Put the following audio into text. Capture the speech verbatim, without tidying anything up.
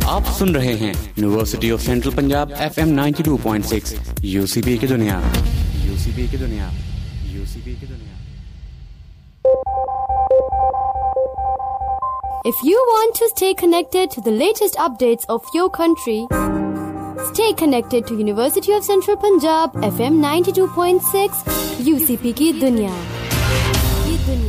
आप सुन रहे हैं university of central Punjab F M ninety two point six UCP की दुनिया यूसीपी की दुनिया यूसीपी की दुनिया। If you want to stay connected to the latest updates of your country, stay connected to University of Central Punjab F M ninety two point six U C P की दुनिया।